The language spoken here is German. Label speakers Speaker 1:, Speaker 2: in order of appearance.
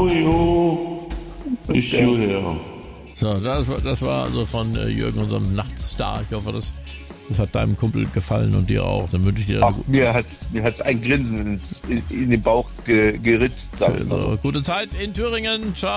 Speaker 1: Jojo. Ist hierher.
Speaker 2: So, das war also von Jürgen, unserem Nachtstar. Ich hoffe, das hat deinem Kumpel gefallen und dir auch. Dann wünsche ich dir
Speaker 3: mir hat's ein Grinsen in den Bauch geritzt.
Speaker 2: Also, gute Zeit in Thüringen. Ciao.